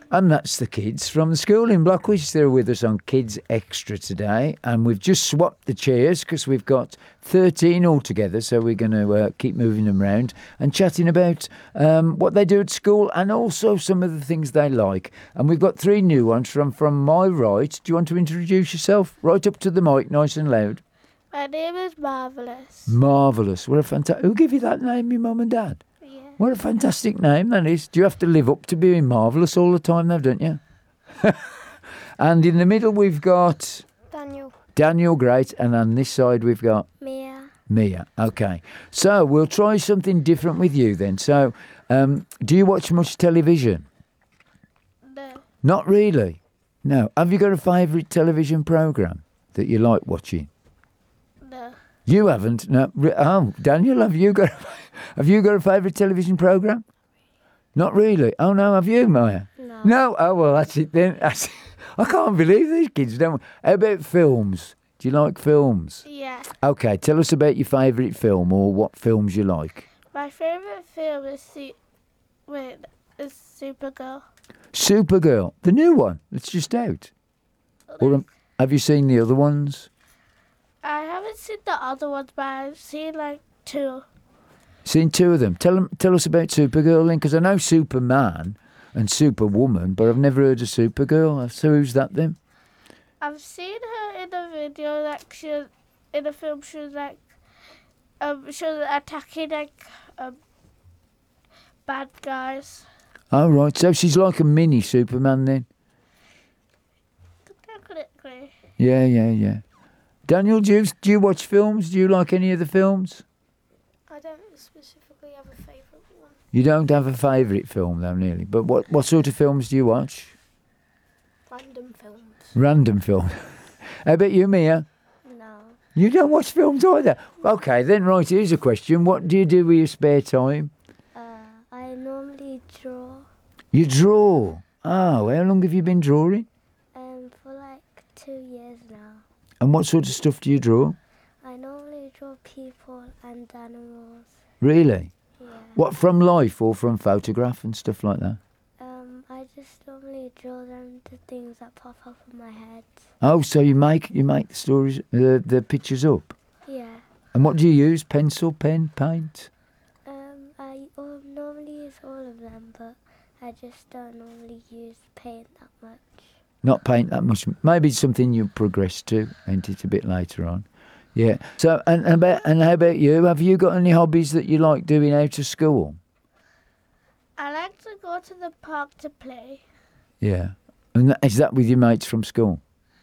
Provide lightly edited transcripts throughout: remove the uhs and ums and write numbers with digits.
And that's the kids from the school in Blockwich. They're with us on Kids Extra today. And we've just swapped the chairs because we've got 13 altogether. So we're going to keep moving them around and chatting about what they do at school and also some of the things they like. And we've got 3 new ones from my right. Do you want to introduce yourself? Right up to the mic, nice and loud. My name is Marvellous. Marvellous. What a fantastic... Who gave you that name, your mum and dad? Yeah. What a fantastic name that is. Do you have to live up to being marvellous all the time though, don't you? And in the middle we've got... Daniel, great. And on this side we've got... Mia. Okay. So we'll try something different with you then. So do you watch much television? No. Not really? No. Have you got a favourite television programme that you like watching? No. You haven't? No. Oh, Daniel, have you got a favourite television programme? Not really. Oh no, have you, Maya? No. No. Oh well, that's it then. I can't believe these kids don't. How about films? Do you like films? Yeah. Okay, tell us about your favourite film or what films you like. My favourite film is Supergirl. Supergirl, the new one that's just out. Or have you seen the other ones? I haven't seen the other ones, but I've seen like 2. Seen 2 of them. Tell us about Supergirl then, because I know Superman and Superwoman, but I've never heard of Supergirl. So who's that then? I've seen her in a video, like in a film. She was like, she was attacking like bad guys. Oh right, so she's like a mini Superman then. Technically. Yeah. Daniel, do you watch films? Do you like any of the films? I don't specifically have a favourite one. You don't have a favourite film though, nearly. But what sort of films do you watch? Random films. Random film. How about you, Mia? No. You don't watch films either? Okay, then right, here's a question. What do you do with your spare time? I normally draw. You draw? Oh, how long have you been drawing? For like 2 years now. And what sort of stuff do you draw? I normally draw people and animals. Really? Yeah. What, from life or from photograph and stuff like that? I just normally draw them to things that pop up in my head. Oh, so you make the stories, the pictures up? Yeah. And what do you use? Pencil, pen, paint? I normally use all of them, but I just don't normally use paint that much. Not paint that much. Maybe it's something you progress to, ain't it, a bit later on? Yeah. So, and how about you? Have you got any hobbies that you like doing out of school? I like to go to the park to play. Yeah. And is that with your mates from school?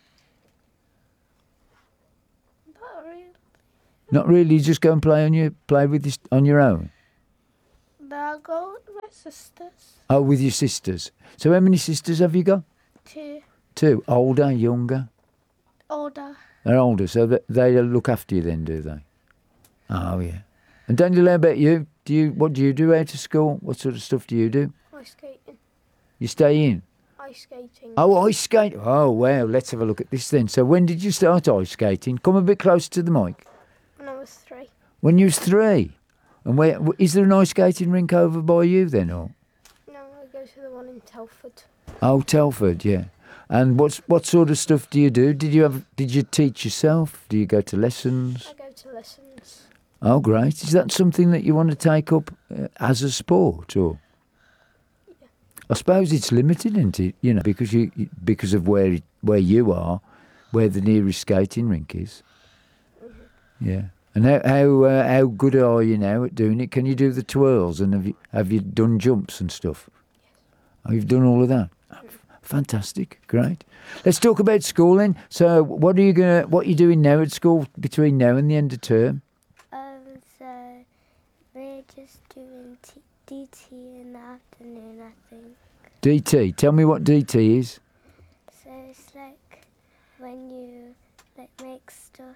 Not really. Not really. You just go and play on your own. No, I go with my sisters. Oh, with your sisters. So how many sisters have you got? 2. 2. Older, younger? Older. They're older, so they look after you then, do they? Oh, yeah. And Daniel, how about you? What do you do out of school? What sort of stuff do you do? Ice skating. You stay in? Ice skating. Oh, ice skate. Oh, well, let's have a look at this then. So when did you start ice skating? Come a bit closer to the mic. When I was 3. When you was 3? And where is there an ice skating rink over by you then, or? No, I go to the one in Telford. Oh, Telford, yeah. And what sort of stuff do you do? Did you teach yourself? Do you go to lessons? I go to lessons. Oh, great. Is that something that you want to take up as a sport, or? Yeah. I suppose it's limited, isn't it? You know, because of where you are, where the nearest skating rink is. Mm-hmm. Yeah. And how good are you now at doing it? Can you do the twirls, and have you done jumps and stuff? Yes. Oh, you've done all of that. Fantastic, great. Let's talk about school then. So, what are you doing now at school between now and the end of term? So we're just doing DT in the afternoon, I think. DT. Tell me what DT is. So it's like when you make stuff,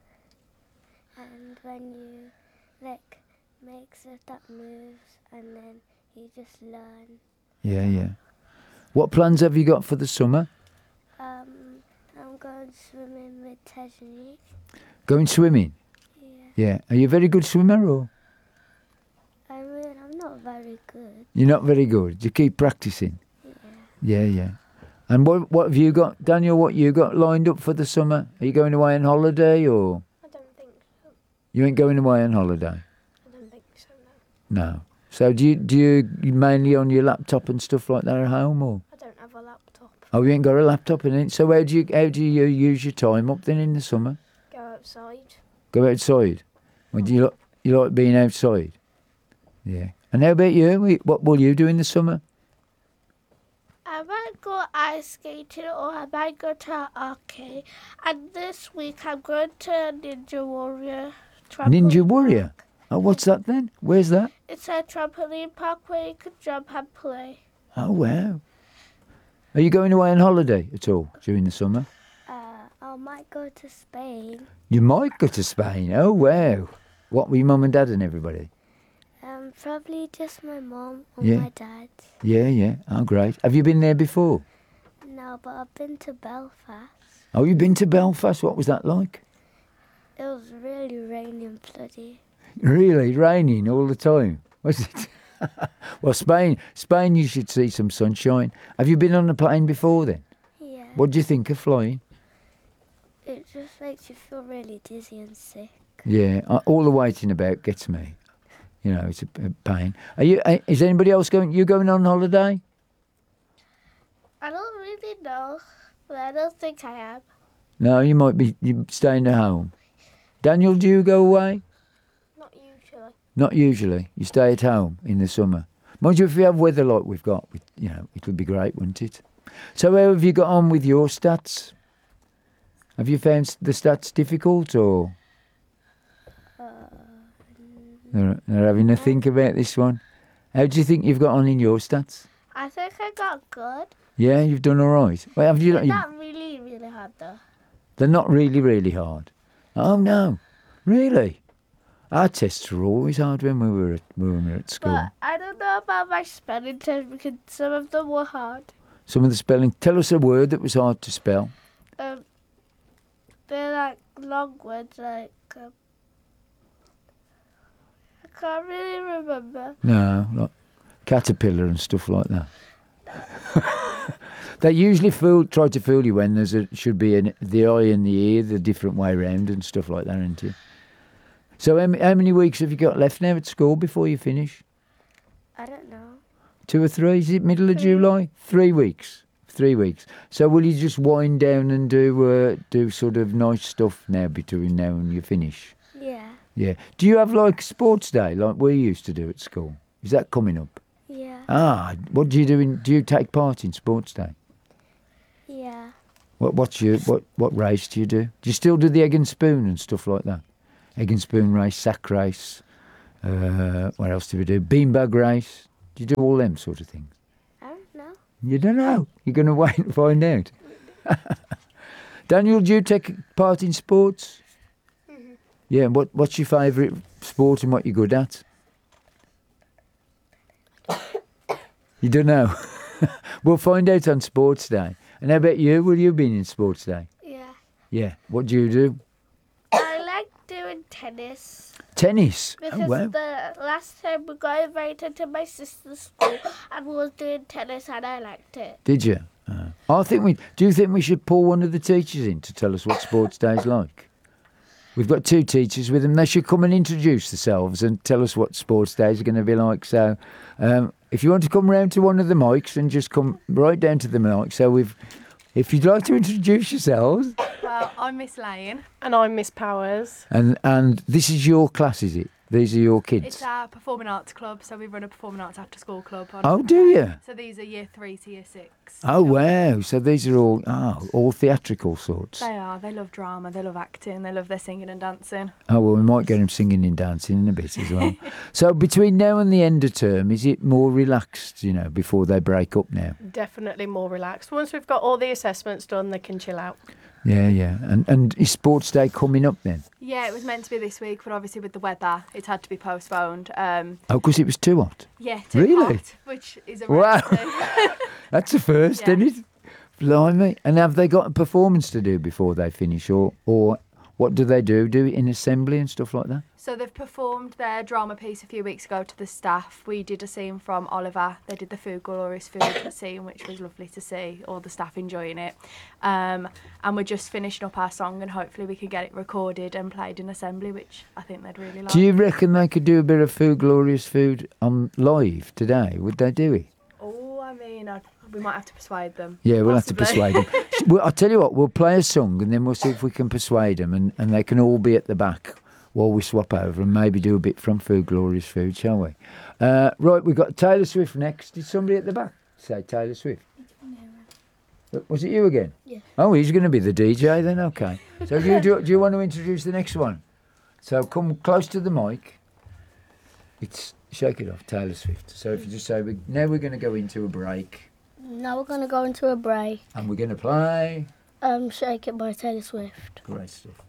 and when you make stuff that moves, and then you just learn. Yeah. What plans have you got for the summer? I'm going swimming with Tajani. Going swimming? Yeah. Are you a very good swimmer, or? I'm not very good. You're not very good. You keep practicing? Yeah, yeah. And what have you got, Daniel? What you got lined up for the summer? Are you going away on holiday or I don't think so. you ain't going away on holiday? I don't think so, no. No. So do you mainly on your laptop and stuff like that at home or? I don't have a laptop. Oh, you ain't got a laptop in it. So how do you use your time up then in the summer? Go outside. Go outside. Or do you like being outside? Yeah. And how about you? What will you do in the summer? I might go ice skating or I might go to an arcade. And this week I'm going to Ninja Warrior. Ninja Warrior? Oh, what's that then? Where's that? It's a trampoline park where you can jump and play. Oh, wow. Are you going away on holiday at all during the summer? I might go to Spain. You might go to Spain. Oh, wow. What, with your mum and dad and everybody? Probably just my mom or Yeah. my dad. Yeah, yeah. Oh, great. Have you been there before? No, but I've been to Belfast. Oh, you've been to Belfast. What was that like? It was really rainy and bloody. Really? Raining all the time? Was it? Well, Spain, you should see some sunshine. Have you been on a plane before then? Yeah. What do you think of flying? It just makes you feel really dizzy and sick. Yeah, all the waiting about gets me. You know, it's a pain. Is anybody else going? You going on holiday? I don't really know, but I don't think I am. No, you staying at home. Daniel, do you go away? Not usually. Not usually. You stay at home in the summer. Mind you, if we have weather like we've got, it would be great, wouldn't it? So how have you got on with your stats? Have you found the stats difficult or? They're having a think about this one. How do you think you've got on in your stats? I think I got good. Yeah, you've done all right. Well, have you? They're not really, really hard though. They're not really, really hard. Oh no, really? Our tests were always hard when we were at school. But I don't know about my spelling test because some of them were hard. Some of the spelling. Tell us a word that was hard to spell. They're like long words, like I can't really remember. No, like caterpillar and stuff like that. They usually try to fool you when should be the eye and the ear the different way round and stuff like that, isn't it? So how many weeks have you got left now at school before you finish? I don't know. 2 or 3? Is it middle of July? 3 weeks. 3 weeks. So will you just wind down and do sort of nice stuff now between now and you finish? Yeah. Yeah. Do you have like sports day like we used to do at school? Is that coming up? Yeah. Ah, what do you do? Do you take part in sports day? Yeah. What race do you do? Do you still do the egg and spoon and stuff like that? Egg and spoon race, sack race. What else do we do? Beanbag race. Do you do all them sort of things? I don't know. You don't know. You're going to wait and find out. Daniel, do you take part in sports? Mm-hmm. Yeah. What's your favourite sport and what you're good at? You don't know. We'll find out on Sports Day. And how about you? Will you been in Sports Day? Yeah. Yeah. What do you do? I like doing tennis. Tennis. Because Oh wow. the last time we got invited to my sister's school and we was doing tennis and I liked it. Did you? Do you think we should pull one of the teachers in to tell us what Sports Day is like? We've got 2 teachers with them. They should come and introduce themselves and tell us what Sports Day is going to be like. So, if you want to come round to one of the mics and just come right down to the mic. So if you'd like to introduce yourselves. Well, I'm Miss Lane. And I'm Miss Powers. And this is your class, is it? These are your kids? It's our performing arts club, so we run a performing arts after school club. Oh, do you? So these are year 3 to year 6. Oh, wow. So these are all theatrical sorts. They are. They love drama, they love acting, they love their singing and dancing. Oh, well, we might get them singing and dancing in a bit as well. So between now and the end of term, is it more relaxed, before they break up now? Definitely more relaxed. Once we've got all the assessments done, they can chill out. Yeah, yeah. And is Sports Day coming up then? Yeah, it was meant to be this week, but obviously with the weather, it's had to be postponed. Because it was too hot? Yeah, too Really? hot, which is a Wow. rarity. That's a first, Yeah. isn't it? Blimey. And have they got a performance to do before they finish? Or what do they do? Do it in assembly and stuff like that? So they've performed their drama piece a few weeks ago to the staff. We did a scene from Oliver. They did the Food Glorious Food scene, which was lovely to see, all the staff enjoying it. And we're just finishing up our song, and hopefully we can get it recorded and played in Assembly, which I think they'd really like. Do you reckon they could do a bit of Food Glorious Food on live today? Would they do it? Oh, I mean, we might have to persuade them. Yeah, we'll have to possibly. persuade them. Well, I'll tell you what, we'll play a song and then we'll see if we can persuade them, and they can all be at the back while we swap over and maybe do a bit from Food Glorious Food, shall we? Right, we've got Taylor Swift next. Is somebody at the back say Taylor Swift? Was it you again? Yeah. Oh, he's going to be the DJ then? Okay. So do you want to introduce the next one? So come close to the mic. It's Shake It Off, Taylor Swift. So if you just say, now we're going to go into a break. Now we're going to go into a break. And we're going to play. Shake It by Taylor Swift. Great stuff.